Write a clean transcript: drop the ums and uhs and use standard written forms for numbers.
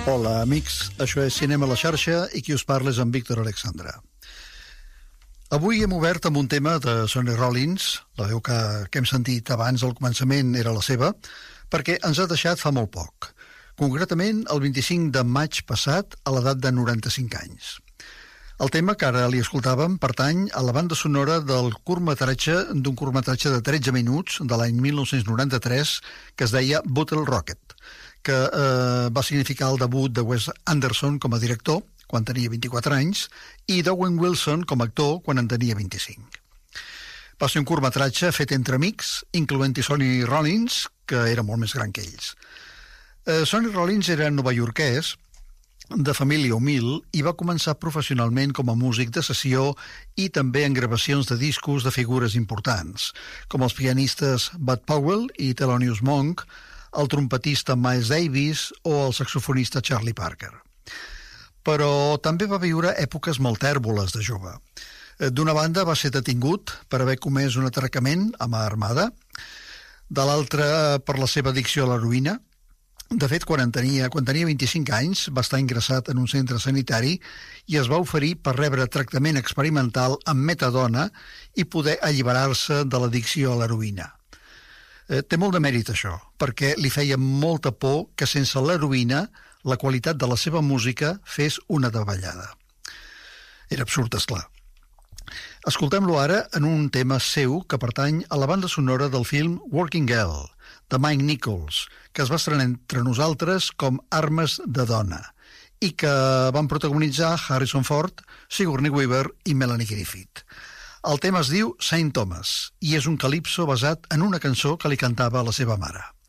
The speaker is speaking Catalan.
Hola, amics. Això és Cinema a la xarxa i qui us parla és en Víctor Alexandra. Avui hem obert amb un tema de Sonny Rollins, la veu que hem sentit abans al començament era la seva, perquè ens ha deixat fa molt poc. Concretament, el 25 de maig passat, a l'edat de 95 anys. El tema que ara li escoltàvem pertany a la banda sonora d'un curtmetratge de 13 minuts de l'any 1993 que es deia Bottle Rocket, que va significar el debut de Wes Anderson com a director quan tenia 24 anys i d'Owen Wilson com a actor quan en tenia 25. Va ser un curtmetratge fet entre amics, incloent-hi Sonny Rollins, que era molt més gran que ells. Sonny Rollins era novaiorquès, de família humil, i va començar professionalment com a músic de sessió i també en gravacions de discos de figures importants, com els pianistes Bud Powell i Thelonious Monk, el trompetista Miles Davis o el saxofonista Charlie Parker. Però també va viure èpoques molt tèrboles de jove. D'una banda va ser detingut per haver comès un atracament a mà armada, de l'altra per la seva addicció a l'heroïna. De fet, quan tenia 25 anys, va estar ingressat en un centre sanitari i es va oferir per rebre tractament experimental amb metadona i poder alliberar-se de l'addicció a l'heroïna. Té molt de mèrit això, perquè li feia molta por que sense l'heroïna la qualitat de la seva música fes una davallada. Era absurd, esclar. Escoltem-lo ara en un tema seu que pertany a la banda sonora del film Working Girl, de Mike Nichols, que es va estrenar entre nosaltres com Armes de dona i que van protagonitzar Harrison Ford, Sigourney Weaver i Melanie Griffith. El tema es diu Saint Thomas i és un calipso basat en una cançó que li cantava a la seva mare.